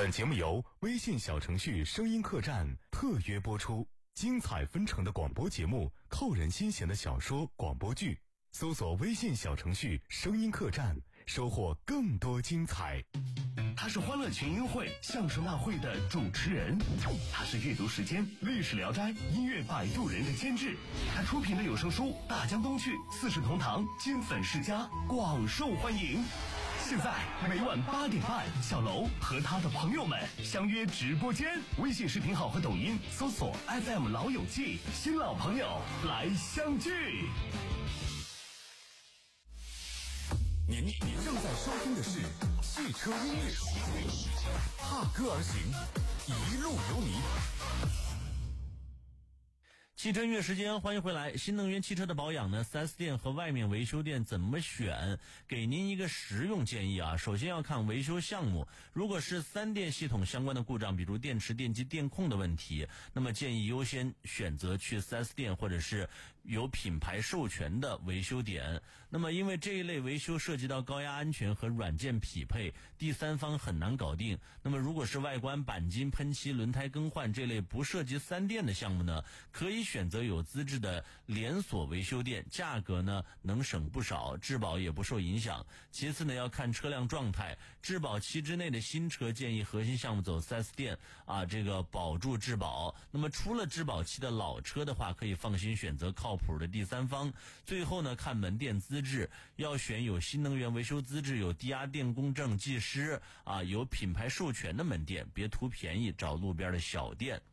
本节目由微信小程序声音客栈特约播出，精彩纷呈的广播节目，扣人心弦的小说广播剧，搜索微信小程序声音客栈，收获更多精彩。 他是欢乐群英会相声大会的主持人，他是阅读时间历史聊斋音乐摆渡人的监制，他出品的有声书《大江东去》四世同堂金粉世家广受欢迎。现在每晚8点半，小楼和他的朋友们相约直播间，微信视频号和抖音搜索 FM 老友记，新老朋友来相聚。 您正在收听的是汽车音乐踏歌而行，一路有你。 汽车音乐时间，欢迎回来。新能源汽车的保养呢，4S 店和外面维修店怎么选？给您一个实用建议啊。首先要看维修项目，如果是3电系统相关的故障，比如电池、电机、电控的问题，那么建议优先选择去4S 店或者是有品牌授权的维修点。那么因为这一类维修涉及到高压安全和软件匹配，第三方很难搞定。那么如果是外观、钣金、喷漆、轮胎更换这类不涉及3电的项目呢，可以选择有资质的连锁维修店，价格呢能省不少，质保也不受影响。其次呢，要看车辆状态，质保期之内的新车建议核心项目走 4S 店啊，这个保住质保。那么出了质保期的老车的话，可以放心选择靠谱的第三方。最后呢，看门店资质，要选有新能源维修资质、有低压电工证技师啊，有品牌授权的门店，别图便宜找路边的小店。